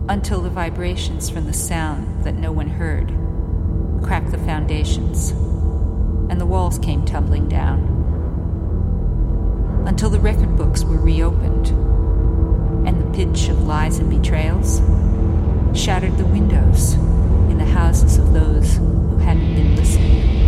until the vibrations from the sound that no one heard cracked the foundations, and the walls came tumbling down, until the record books were reopened, and the pitch of lies and betrayals